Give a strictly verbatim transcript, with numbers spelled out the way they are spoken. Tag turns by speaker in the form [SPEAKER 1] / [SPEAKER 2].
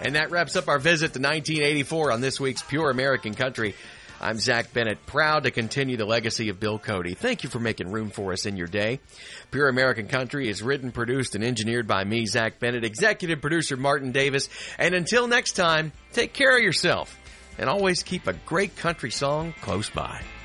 [SPEAKER 1] And that wraps up our visit to nineteen eighty-four on this week's Pure American Country. I'm Zach Bennett, proud to continue the legacy of Bill Cody. Thank you for making room for us in your day. Pure American Country is written, produced, and engineered by me, Zach Bennett, executive producer Martin Davis. And until next time, take care of yourself and always keep a great country song close by.